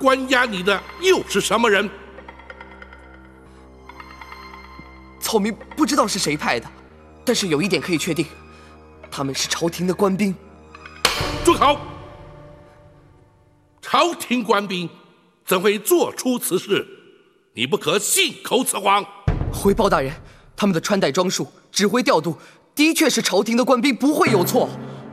关押你的又是什么人？ 草民不知道是谁派的，但是有一点可以确定，他们是朝廷的官兵。 住口！朝廷官兵怎会做出此事？你不可信口雌黄。 回报大人，他们的穿戴装束、指挥调度，的确是朝廷的官兵，不会有错。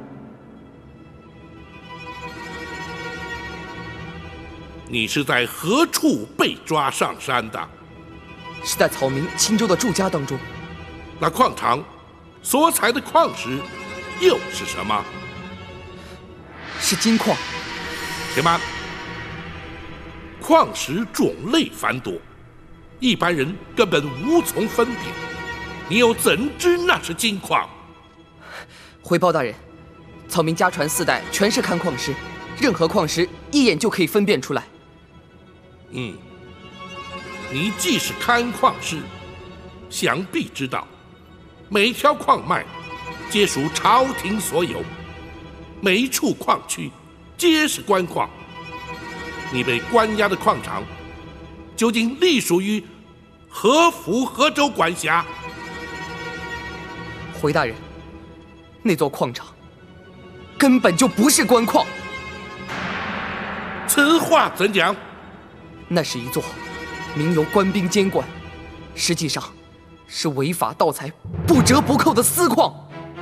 你是在何处被抓上山的？ 是在草民青州的住家当中。 那矿场所采的矿石又是什么？ 是金矿。 且慢，矿石种类繁多，一般人根本无从分辨。你又怎知那是金矿？ 回报大人，草民家传4代全是看矿师，任何矿石一眼就可以分辨出来。 你既是看矿师，想必知道，每条矿脉皆属朝廷所有，每一处矿区皆是官矿。你被关押的矿场，究竟隶属于何府何州管辖？ 回大人，那座矿场根本就不是官矿。 此话怎讲？ 那是一座名由官兵监管，实际上是违法盗采、不折不扣的私矿。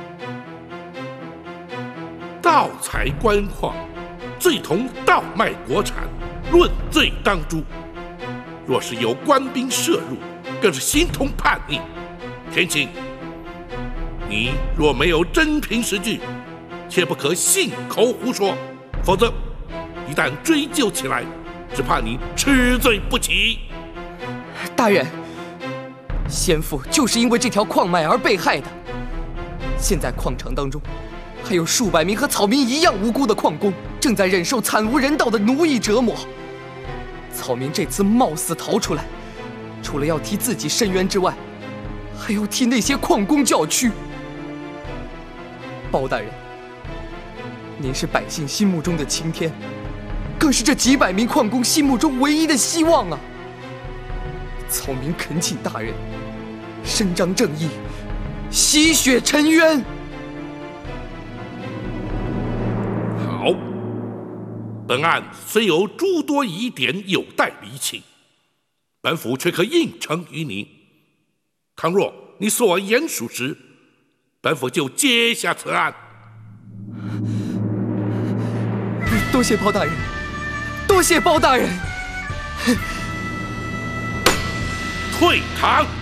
盗采官矿，罪同盗卖国产，论罪当诛。若是有官兵涉入，更是形同叛逆。田青，你若没有真凭实据，切不可信口胡说，否则一旦追究起来，只怕你吃罪不起。 大人，先父就是因为这条矿脉而被害的。现在矿场当中还有数百名和草民一样无辜的矿工，正在忍受惨无人道的奴役折磨。草民这次冒死逃出来，除了要替自己伸冤之外，还要替那些矿工叫屈。包大人，您是百姓心目中的晴天，更是这几百名矿工心目中唯一的希望啊！草民恳请大人伸张正义，洗雪沉冤。 好，本案虽有诸多疑点有待厘清，本府却可应承于你。倘若你所言属实，本府就接下此案。 多谢包大人，多谢包大人。 退堂。